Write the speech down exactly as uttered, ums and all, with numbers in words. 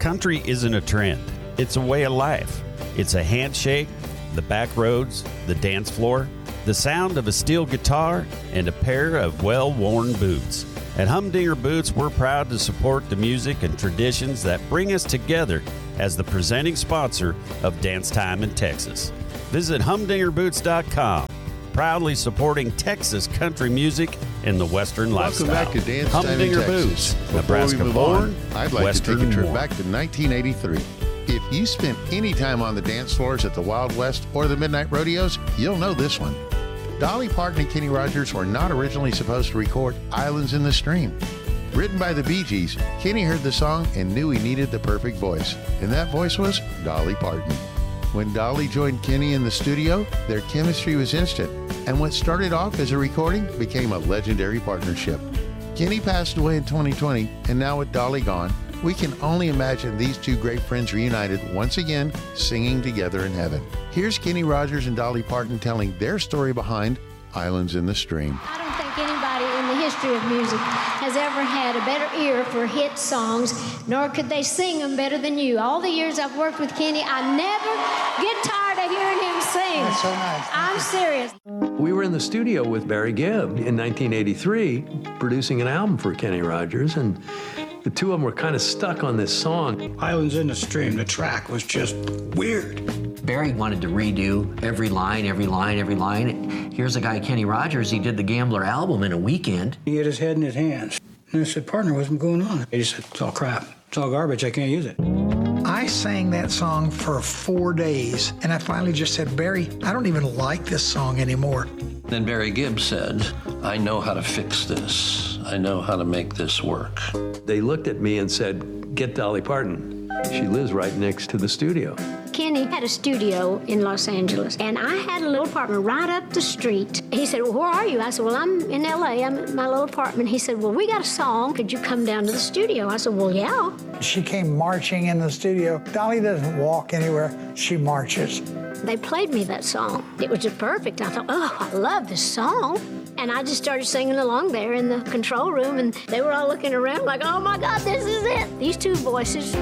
Country isn't a trend, it's a way of life. It's a handshake, the back roads, the dance floor, the sound of a steel guitar, and a pair of well-worn boots. At Humdinger Boots, we're proud to support the music and traditions that bring us together as the presenting sponsor of Dance Time in Texas. Visit humdinger boots dot com, proudly supporting Texas country music and the Western Welcome lifestyle. back to Dance Humdinger Time in Texas. Boots, Before Nebraska we move born, on, I'd like Western to take a trip worn. back to nineteen eighty-three. If you spent any time on the dance floors at the Wild West or the Midnight Rodeos, you'll know this one. Dolly Parton and Kenny Rogers were not originally supposed to record Islands in the Stream. Written by the Bee Gees, Kenny heard the song and knew he needed the perfect voice, and that voice was Dolly Parton. When Dolly joined Kenny in the studio, their chemistry was instant, and what started off as a recording became a legendary partnership. Kenny passed away in twenty twenty, and now with Dolly gone, we can only imagine these two great friends reunited once again, singing together in heaven. Here's Kenny Rogers and Dolly Parton telling their story behind Islands in the Stream. I don't think anybody in the history of music has ever had a better ear for hit songs, nor could they sing them better than you. All the years I've worked with Kenny, I never get tired of hearing him sing. That's so nice. I'm serious. We were in the studio with Barry Gibb in nineteen eighty-three, producing an album for Kenny Rogers, and the two of them were kind of stuck on this song. Islands in the Stream, the track was just weird. Barry wanted to redo every line, every line, every line. Here's a guy, Kenny Rogers, he did the Gambler album in a weekend. He had his head in his hands. And I said, partner, what's going on? He said, it's all crap. It's all garbage. I can't use it. I sang that song for four days, and I finally just said, Barry, I don't even like this song anymore. Then Barry Gibb said, I know how to fix this. I know how to make this work. They looked at me and said, get Dolly Parton. She lives right next to the studio. Kenny had a studio in Los Angeles, and I had a little apartment right up the street. He said, well, where are you? I said, well, I'm in L A. I'm at my little apartment. He said, well, we got a song. Could you come down to the studio? I said, well, yeah. She came marching in the studio. Dolly doesn't walk anywhere. She marches. They played me that song. It was just perfect. I thought, oh, I love this song. And I just started singing along there in the control room, and they were all looking around like, oh, my God, this is it. These two voices